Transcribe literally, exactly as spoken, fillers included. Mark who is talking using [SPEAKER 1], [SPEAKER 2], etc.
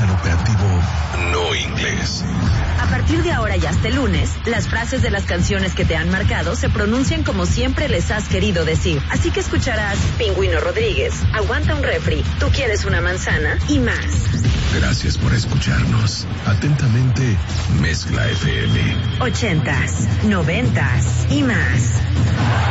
[SPEAKER 1] al operativo no inglés.
[SPEAKER 2] A partir de ahora y hasta el lunes, las frases de las canciones que te han marcado se pronuncian como siempre les has querido decir. Así que escucharás Pingüino Rodríguez, Aguanta un refri, Tú quieres una manzana y más.
[SPEAKER 1] Gracias por escucharnos. Atentamente, Mezcla F M.
[SPEAKER 2] Ochentas, noventas y más.